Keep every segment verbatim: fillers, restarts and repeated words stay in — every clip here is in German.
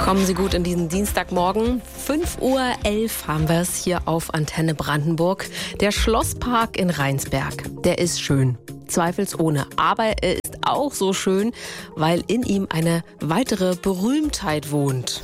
Kommen Sie gut in diesen Dienstagmorgen. fünf Uhr elf haben wir es hier auf Antenne Brandenburg. Der Schlosspark in Rheinsberg, der ist schön, zweifelsohne. Aber er ist auch so schön, weil in ihm eine weitere Berühmtheit wohnt.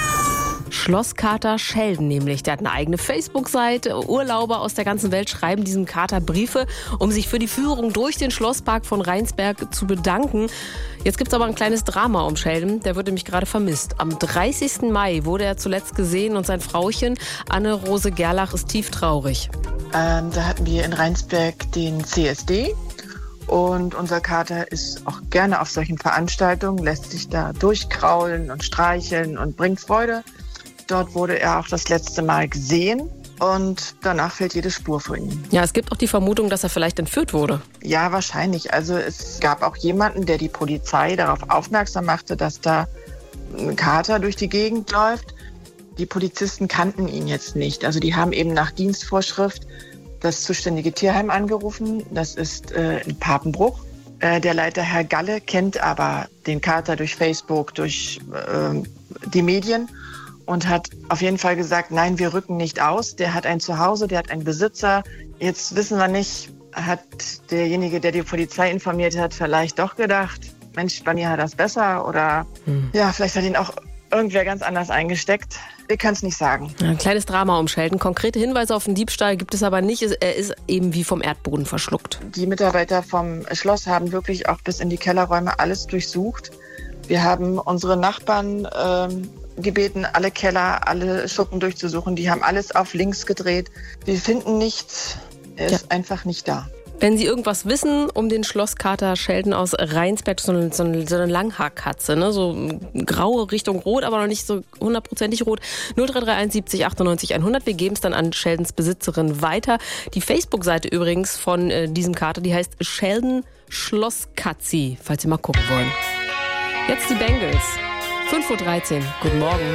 Schlosskater Sheldon nämlich. Der hat eine eigene Facebook-Seite. Urlauber aus der ganzen Welt schreiben diesem Kater Briefe, um sich für die Führung durch den Schlosspark von Rheinsberg zu bedanken. Jetzt gibt's aber ein kleines Drama um Sheldon. Der wird nämlich gerade vermisst. Am dreißigsten Mai wurde er zuletzt gesehen und sein Frauchen Anne-Rose Gerlach ist tief traurig. Ähm, da hatten wir in Rheinsberg den C S D. Und unser Kater ist auch gerne auf solchen Veranstaltungen, lässt sich da durchkraulen und streicheln und bringt Freude. Dort wurde er auch das letzte Mal gesehen und danach fehlt jede Spur von ihm. Ja, es gibt auch die Vermutung, dass er vielleicht entführt wurde. Ja, wahrscheinlich. Also es gab auch jemanden, der die Polizei darauf aufmerksam machte, dass da ein Kater durch die Gegend läuft. Die Polizisten kannten ihn jetzt nicht. Also die haben eben nach Dienstvorschrift das zuständige Tierheim angerufen. Das ist äh, in Papenbruch. Äh, der Leiter Herr Galle kennt aber den Kater durch Facebook, durch äh, die Medien. Und hat auf jeden Fall gesagt, nein, wir rücken nicht aus. Der hat ein Zuhause, der hat einen Besitzer. Jetzt wissen wir nicht, hat derjenige, der die Polizei informiert hat, vielleicht doch gedacht, Mensch, Spanier hat das besser. Oder hm. ja, vielleicht hat ihn auch irgendwer ganz anders eingesteckt. Wir können es nicht sagen. Ein kleines Drama um Sheldon. Konkrete Hinweise auf den Diebstahl gibt es aber nicht. Er ist eben wie vom Erdboden verschluckt. Die Mitarbeiter vom Schloss haben wirklich auch bis in die Kellerräume alles durchsucht. Wir haben unsere Nachbarn ähm, gebeten, alle Keller, alle Schuppen durchzusuchen. Die haben alles auf links gedreht. Wir finden nichts. Er ist ja einfach nicht da. Wenn Sie irgendwas wissen um den Schlosskater Sheldon aus Rheinsberg, so eine, so eine, so eine Langhaarkatze, ne? So graue Richtung rot, aber noch nicht so hundertprozentig rot. null drei drei eins siebzig achtundneunzig hundert. Wir geben es dann an Sheldons Besitzerin weiter. Die Facebook-Seite übrigens von äh, diesem Kater, die heißt Sheldon Schlosskatzi, falls Sie mal gucken wollen. Jetzt die Bengals. fünf Uhr dreizehn. Guten Morgen.